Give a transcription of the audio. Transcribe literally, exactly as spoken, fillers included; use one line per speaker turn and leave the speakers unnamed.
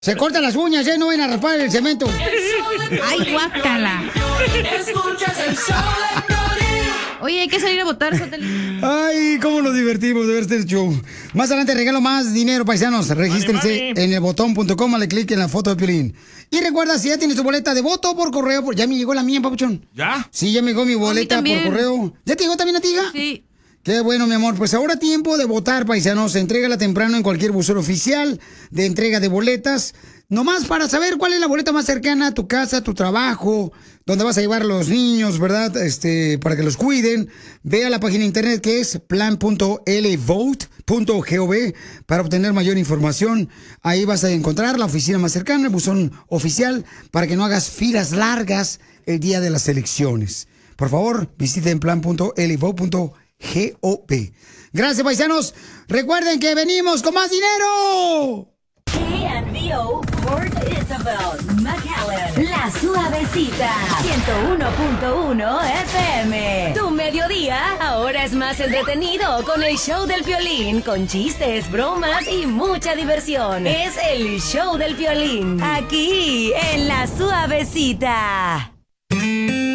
Se cortan las uñas, ¿eh? No vayan a raspar el cemento.
Ay, guácala. Oye, hay que salir a votar, Sotelo.
Ay, cómo nos divertimos de ver este show. Más adelante regalo más dinero, paisanos. Regístrense
Money, money.
en el botón punto com, dale clic en la foto de Piolín. Y recuerda, si ya tienes tu boleta de voto por correo, por- ya me llegó la mía, papuchón.
¿Ya?
Sí, ya me llegó mi boleta por
también.
correo. ¿Ya te llegó también a ti, hija?
Sí.
Qué bueno, mi amor. Pues ahora tiempo de votar, paisanos. Entrégala temprano en cualquier buzón oficial de entrega de boletas. Nomás para saber cuál es la boleta más cercana a tu casa, a tu trabajo, donde vas a llevar a los niños, ¿verdad? Este, para que los cuiden. Ve a la página de internet que es plan punto l vote punto gov para obtener mayor información. Ahí vas a encontrar la oficina más cercana, el buzón oficial, para que no hagas filas largas el día de las elecciones. Por favor, visiten plan punto l vote punto gov. Gracias, paisanos. Recuerden que venimos con más dinero.
K B O Port Isabel, McAllen, La Suavecita, ciento uno punto uno F M. Tu mediodía ahora es más entretenido con el show del Piolín, con chistes, bromas y mucha diversión. Es el show del Piolín, aquí en La Suavecita.